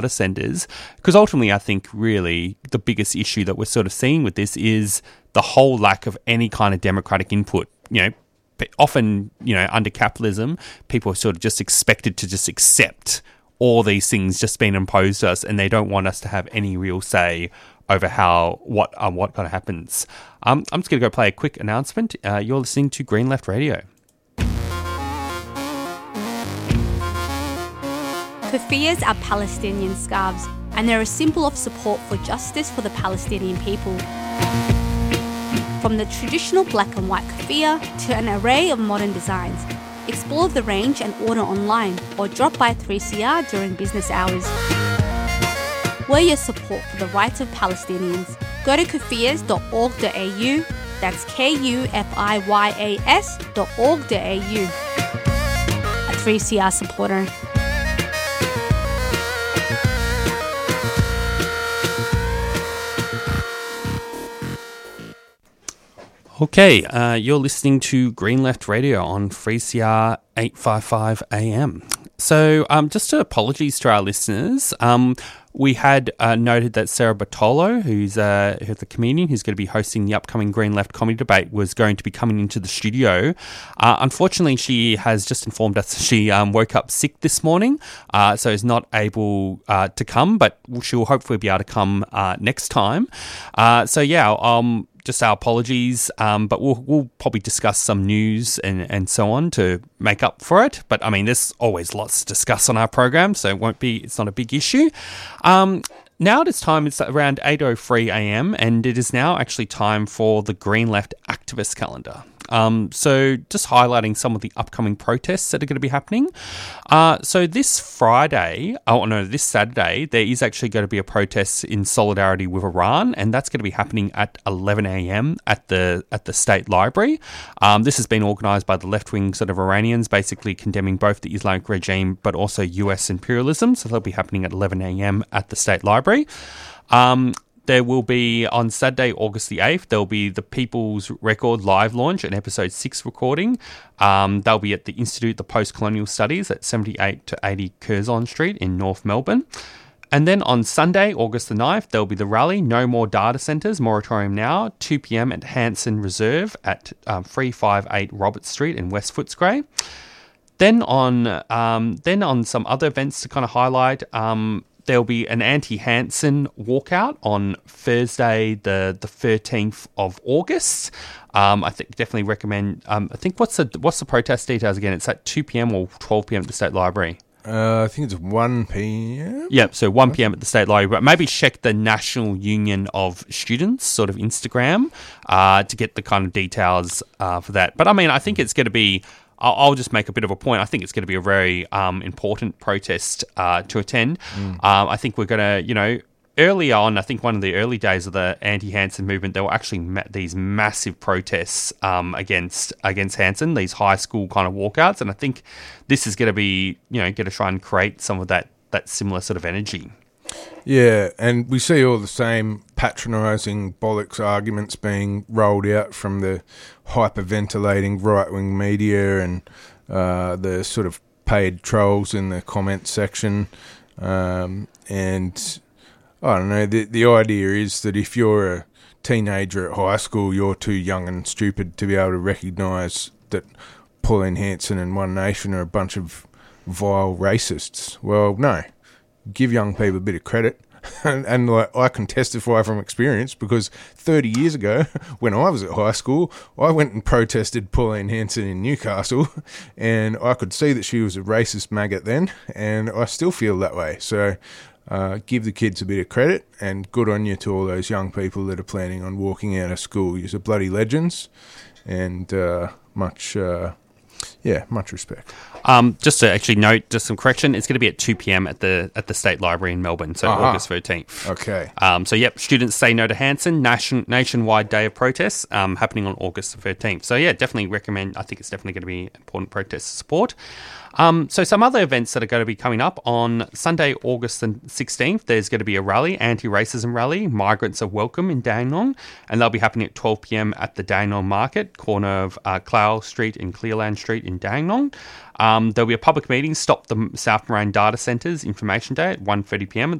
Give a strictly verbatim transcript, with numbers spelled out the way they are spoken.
data centres, because ultimately I think really the biggest issue that we're sort of seeing with this is the whole lack of any kind of democratic input. You know, often, you know, under capitalism, people are sort of just expected to just accept all these things just being imposed to us, and they don't want us to have any real say over how what um, what kind of happens. Um, I'm just going to go play a quick announcement. Uh, you're listening to Green Left Radio. Keffiyehs are Palestinian scarves, and they're a symbol of support for justice for the Palestinian people. From the traditional black and white keffiyeh to an array of modern designs, explore the range and order online or drop by three C R during business hours. Wear your support for the rights of Palestinians. Go to keffiyehs dot org dot a u, that's K U F I Y A S dot org dot a u. A three C R supporter. Okay, uh, you're listening to Green Left Radio on three C R eight fifty-five A M. So um, just apologies to our listeners. Um, we had uh, noted that Sarah Bartolo, who's, uh, who's the comedian who's going to be hosting the upcoming Green Left comedy debate, was going to be coming into the studio. Uh, unfortunately, she has just informed us she um, woke up sick this morning, uh, so is not able uh, to come, but she'll hopefully be able to come uh, next time. Uh, so yeah, um. Just our apologies, um, but we'll we'll probably discuss some news and, and so on to make up for it. But I mean, there's always lots to discuss on our program, so it won't be. It's not a big issue. Um, now it is time. It's around eight oh three A M, and it is now actually time for the Green Left activist calendar. Um, so just highlighting some of the upcoming protests that are going to be happening. Uh, so this Friday, oh no, this Saturday, there is actually going to be a protest in solidarity with Iran, and that's going to be happening at eleven A M at the at the State Library. Um, this has been organised by the left-wing sort of Iranians, basically condemning both the Islamic regime but also U S imperialism. So they'll be happening at eleven A M at the State Library. Um, There will be, on Saturday, August the eighth, there will be the People's Record live launch and episode six recording. Um, they'll be at the Institute of Post-Colonial Studies at seventy-eight to eighty Curzon Street in North Melbourne. And then on Sunday, August the ninth, there'll be the rally, No More Data Centres, Moratorium Now, two P M at Hanson Reserve at um, three fifty-eight Roberts Street in West Footscray. Then on, um, then on some other events to kind of highlight, um, there'll be an anti-Hanson walkout on Thursday, the, the thirteenth of August. Um, I think definitely recommend. Um, I think what's the what's the protest details again? It's at two P M or twelve P M at the State Library. Uh, I think it's one P M. Yep, so one P M at the State Library. But maybe check the National Union of Students sort of Instagram uh, to get the kind of details uh, for that. But I mean, I think it's going to be. I'll just make a bit of a point. I think it's going to be a very um, important protest uh, to attend. Mm. Um, I think we're going to, you know, early on, I think one of the early days of the anti-Hanson movement, there were actually ma- these massive protests um, against against Hanson, these high school kind of walkouts. And I think this is going to be, you know, going to try and create some of that, that similar sort of energy. Yeah, and we see all the same patronising bollocks arguments being rolled out from the hyperventilating right-wing media and uh, the sort of paid trolls in the comment section. Um, and I don't know, the, the idea is that if you're a teenager at high school, you're too young and stupid to be able to recognise that Pauline Hanson and One Nation are a bunch of vile racists. Well, no. Give young people a bit of credit, and, and like, I can testify from experience because thirty years ago, when I was at high school, I went and protested Pauline Hanson in Newcastle, and I could see that she was a racist maggot then, and I still feel that way. So uh, give the kids a bit of credit, and good on you to all those young people that are planning on walking out of school. You're bloody legends, and uh, much... Uh, Yeah, much respect. Um, just to actually note, just some correction, it's going to be at two P M at the at the State Library in Melbourne, so uh-huh. August thirteenth. Okay. Um, so, yep, Students Say No to Hanson, nation, nationwide day of protests um, happening on August thirteenth. So, yeah, definitely recommend, I think it's definitely going to be an important protest to support. Um, so some other events that are going to be coming up on Sunday, August the sixteenth, there's going to be a rally, anti-racism rally, Migrants Are Welcome in Dandenong, and they'll be happening at twelve p.m. at the Dandenong Market, corner of uh, Clowell Street and Clearland Street in Dandenong. Um, there'll be a public meeting, Stop the South Moraine Data Centres Information Day at one thirty p.m.